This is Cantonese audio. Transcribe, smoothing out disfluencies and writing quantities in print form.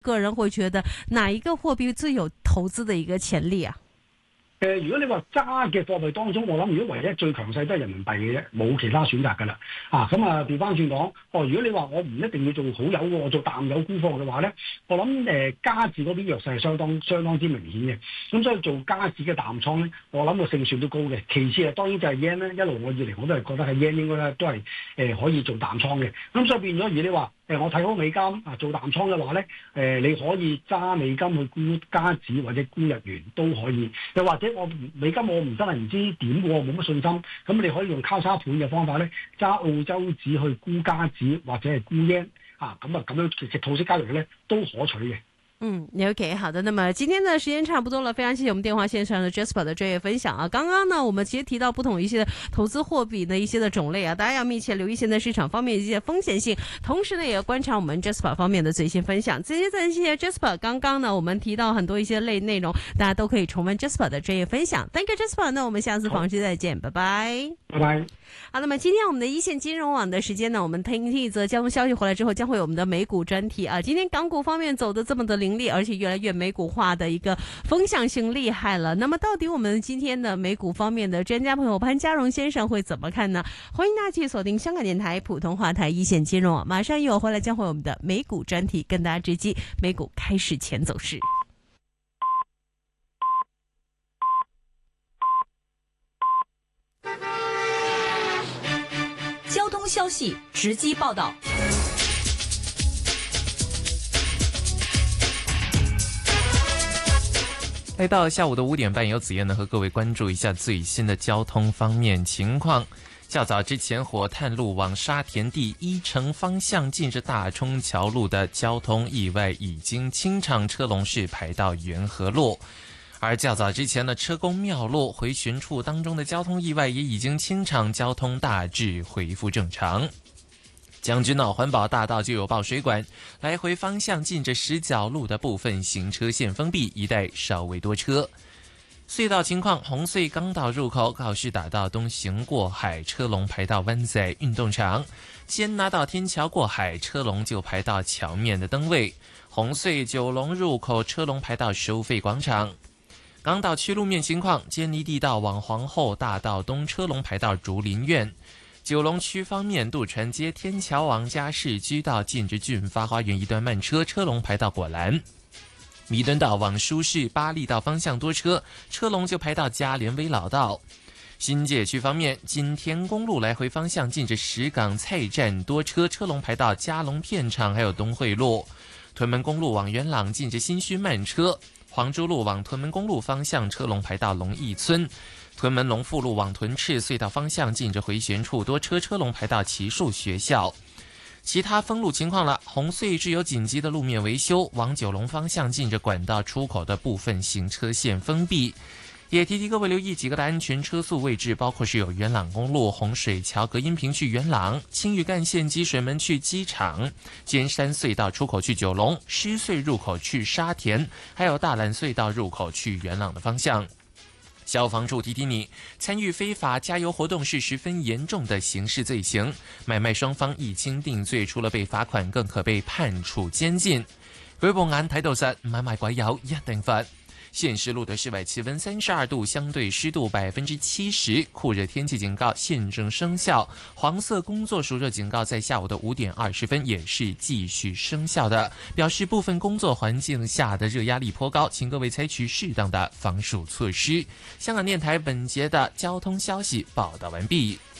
个人會覺得哪一個貨幣最有投資的一個潛力啊？ 如果你話揸嘅貨幣當中，我諗如果唯一最強勢都係人民幣嘅啫，冇其他選擇㗎啦。咁調翻轉講，如果你話我唔一定要做好友喎，我做淡友沽貨嘅話咧，我諗加字嗰邊弱勢係相當之明顯嘅。咁所以做加字嘅淡倉咧，我諗個勝算都高嘅。其次當然就係 yen 咧，一路我以嚟我都係覺得係 yen 應該咧都係可以做淡倉嘅。咁所以變咗，如果你話我睇好美金做淡倉嘅話咧，你可以揸美金去沽加紙或者沽日元都可以，又或者美金我真係唔知點喎，冇乜信心，咁你可以用交叉盤嘅方法咧，揸澳洲紙去沽加紙或者係沽 yen 咁樣其實套息交易咧都可取嘅。 OK， 好的。那麼今天的時間差不多了，非常謝謝我們電話線上的 Jasper 的專業分享啊。剛剛呢，我們其實提到不同一些投資貨幣的一些的種類啊，大家要密切留意現在市場方面一些風險性，同時呢，也要觀察我們 Jasper 方面的最新分享。這些再謝謝 Jasper。剛剛呢，我們提到很多一些類內容，大家都可以重溫 Jasper 的專業分享。Thank you Jasper， 那我們下次訪問再見，拜拜。 拜拜。 好，那麼今天我們的一線金融網的時間呢，我們聽一則交通消息回來之後，將會有我們的美股專題啊。今天港股方面走得這麼的凌厲，而且越來越美股化的一個風向性厲害了。那麼到底我們今天的美股方面的專家朋友潘家榮先生會怎麼看呢？歡迎大家繼續鎖定香港電台普通話台一線金融網，馬上又回來將會有我們的美股專題，跟大家直擊美股開市前走勢。 交通消息直擊報道。 來到下午的5點半，由子燕呢和各位關注一下最新的交通方面情況。較早之前，火炭路往沙田第一城方向近着大涌橋路的交通意外已經清場，車龍是排到元和路。而較早之前呢，車公廟路回旋處當中的交通意外也已經清場，交通大致恢復正常。將軍澳環保大道就有爆水管，來回方向近着石角路的部分行車線封閉，一帶稍微多車。隧道情況，紅隧港島入口告士打道東行過海，車龍排到灣仔運動場；先拿到天橋過海，車龍就排到橋面的燈位。紅隧九龍入口車龍排到收費廣場。港島區路面情況，堅尼地道往皇后大道東車龍排到竹林苑。九龍區方面，渡船街天橋往加士居道近至駿發花園一段慢車，車龍排到果欄。彌敦道往舒適巴利道方向多車，車龍就排到嘉聯威老道。新界區方面，錦田公路來回方向近至石港菜站多車，車龍排到嘉隆片場還有東匯路。屯門公路往元朗近至新墟慢車。黃珠路往屯門公路方向車龍排到龍逸村，屯門龍富路往屯赤隧道方向近着回旋處多車，車龍排到奇樹學校。其他封路情況了，紅隧只有緊急的路面維修，往九龍方向近着管道出口的部分行車線封閉。也提各位留意幾個的安全車速位置，包括是有元朗公路洪水橋隔音屏去元朗，青嶼幹線積水門去機場，尖山隧道出口去九龍，獅隧入口去沙田，還有大欖隧道入口去元朗的方向。消防處提提你，參與非法加油活動是十分嚴重的刑事罪行，買賣雙方一經定罪，除了被罰款，更可被判處監禁。舉報眼睇到實，買賣鬼油一定罰。現時錄得室外氣溫32度，相對濕度70%，酷熱天氣警告現正生效，黃色工作暑熱警告在下午的5點20分也是繼續生效的，表示部分工作環境下的熱壓力頗高，請各位採取適當的防暑措施。香港電台本節的交通消息報道完畢。